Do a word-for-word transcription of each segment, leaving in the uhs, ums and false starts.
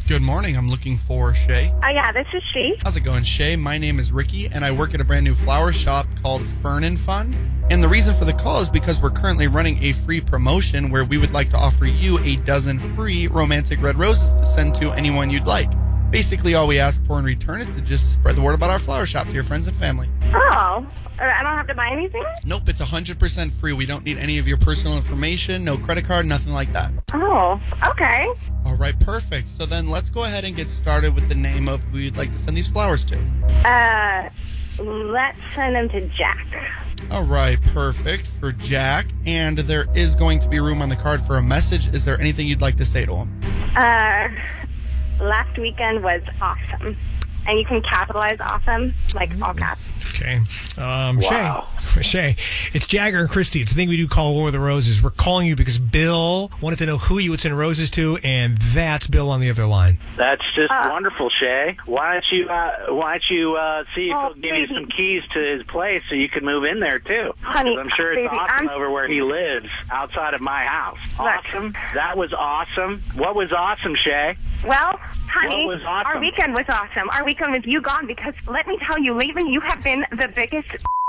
Good morning. I'm looking for Shay. Uh, yeah, this is she. How's it going, Shay? My name is Ricky, and I work at a brand new flower shop called Fern and Fun. And the reason for the call is because we're currently running a free promotion where we would like to offer you a dozen free romantic red roses to send to anyone you'd like. Basically, all we ask for in return is to just spread the word about our flower shop to your friends and family. Oh, I don't have to buy anything? Nope, it's one hundred percent free. We don't need any of your personal information, no credit card, nothing like that. Oh, okay. All right, perfect. So then let's go ahead and get started with the name of who you'd like to send these flowers to. Uh, let's send them to Jack. All right, perfect for Jack. And there is going to be room on the card for a message. Is there anything you'd like to say to him? Uh, last weekend was awesome. And you can capitalize awesome, like all caps. Okay. Um, Wow. Shay, Shay, it's Jagger and Christy. It's the thing we do call War of the Roses. We're calling you because Bill wanted to know who you would send roses to, and that's Bill on the other line. That's just Uh, wonderful, Shay. Why don't you uh, Why don't you uh, see if Oh, he'll give you baby. some keys to his place so you can move in there too? 'Cause Honey, I'm sure baby, it's awesome I'm- over where he lives, outside of my house. Look. Awesome. That was awesome. What was awesome, Shay? Well, honey, What was awesome? our weekend was awesome. Our weekend with you gone because, let me tell you, leaving, you have been the biggest...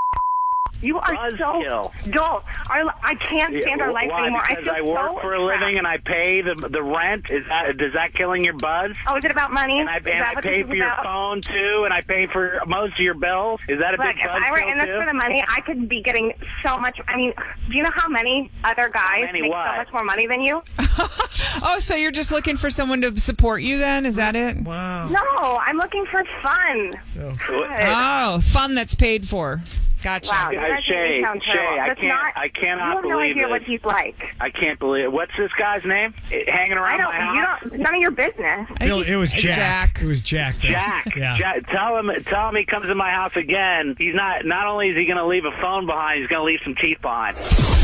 You are Buzzkill. so dull. Our, I can't stand our life Why? anymore. Because I I, feel work so for a living and I pay the the rent. Is that does that killing your buzz? Oh, is it about money? And I, Is and that I what pay this for is your about? phone too, and I pay for most of your bills. Is that a Look, big if buzz I were kill in this too? for the money, I could be getting so much. I mean, do you know how many other guys many make what? so much more money than you? Oh, so you're just looking for someone to support you then? Is that it? Wow. No, I'm looking for fun. Oh. God. Oh, fun that's paid for. Gotcha. Wow, you Uh, guys Shay, make me sound Shay, terrible. I That's can't- not, I cannot You have no believe idea this. what he's like. I can't believe it. What's this guy's name? Eh, Hanging I around don't. my house? You don't. None of your business. I think Bill, he's- it was uh, Jack. Jack. It was Jack. though. Jack, Yeah. Jack, tell him, tell him he comes to my house again. He's not. Not only is he going to leave a phone behind, he's going to leave some teeth behind.